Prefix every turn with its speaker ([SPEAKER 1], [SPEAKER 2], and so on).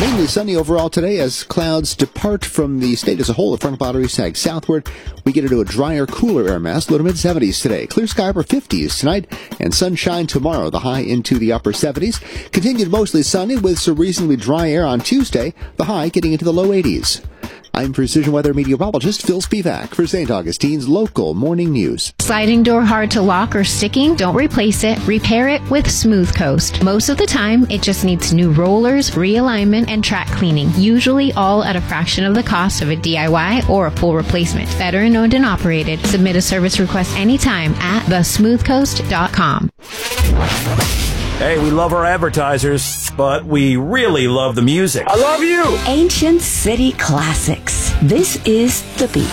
[SPEAKER 1] Mainly sunny overall today as clouds depart from the state as a whole. The front boundary sags southward. We get into a drier, cooler air mass, low to mid-70s today. Clear sky upper 50s tonight, and sunshine tomorrow, the high into the upper 70s. Continued mostly sunny with some reasonably dry air on Tuesday, the high getting into the low 80s. I'm Precision Weather meteorologist Phil Spivak for St. Augustine's local morning news.
[SPEAKER 2] Sliding door hard to lock or sticking? Don't replace it. Repair it with Smooth Coast. Most of the time, it just needs new rollers, realignment, and track cleaning. Usually all at a fraction of the cost of a DIY or a full replacement. Veteran owned and operated. Submit a service request anytime at thesmoothcoast.com.
[SPEAKER 3] Hey, we love our advertisers, but we really love the music.
[SPEAKER 4] I love you!
[SPEAKER 5] Ancient City Classics. This is The Beat.